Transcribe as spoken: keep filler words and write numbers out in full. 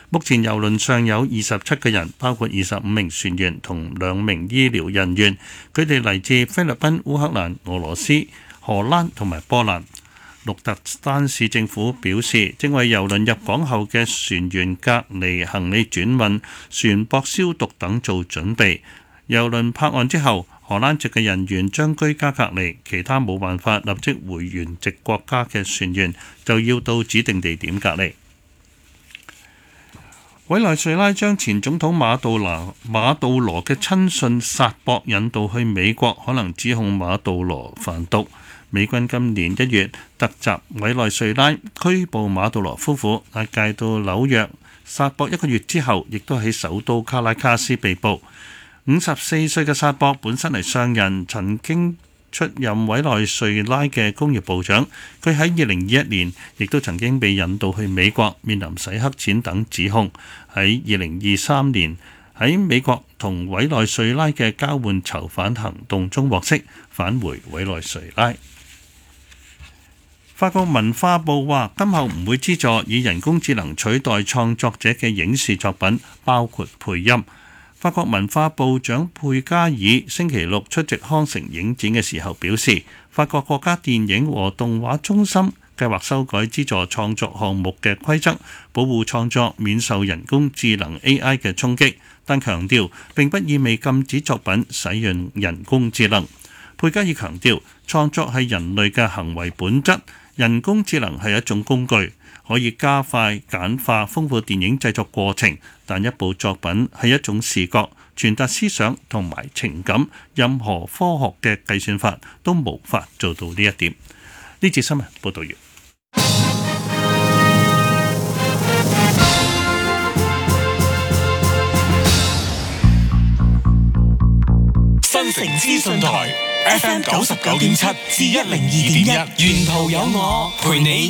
目前郵輪上有二十七個人，包括二十五名船員同兩名醫療人員，佢哋嚟自菲律賓、烏克蘭、俄羅斯、荷蘭同埋波蘭。鹿特丹市政府表示，正為郵輪入港後嘅船員隔離、行李轉運、船舶消毒等做準備。郵輪泊岸之後，荷蘭籍嘅人員將居家隔離，其他冇辦法立即回原籍國家嘅船員就要到指定地點隔離。委內瑞拉將前總統馬杜羅馬杜羅嘅親信薩博引渡去美國，可能指控馬杜羅販毒。美軍今年一月突襲委內瑞拉，拘捕馬杜羅夫婦，押解到紐約。薩博一個月之後，亦都喺首都卡拉卡斯被捕。五十四歲嘅薩博本身係商人，曾經出任委內瑞拉嘅工業部長。佢喺二零二一年亦都曾經被引渡去美國，面臨洗黑錢等指控。喺二零二三年喺美國同委內瑞拉嘅交換囚犯行動中獲釋，返回委內瑞拉。法國文化部話，今後唔會資助以人工智能取代創作者嘅影視作品，包括配音。法國文化部長佩加爾星期六出席康城影展嘅時候表示，法國國家電影和動畫中心計劃修改資助創作項目嘅規則，保護創作免受人工智能 A I 嘅衝擊，但強調並不意味禁止作品使用人工智能。佩加爾強調，創作係人類嘅行為本質，人工智能係一種工具，可以加快、簡化、豐富電影製作過程，但一部作品係一種視覺，傳達思想同埋情感，任何科學嘅計算法都無法做到呢一點。呢節新聞報道完。 新城資訊台 F M 九十九點七至一零二點一，沿途有我陪你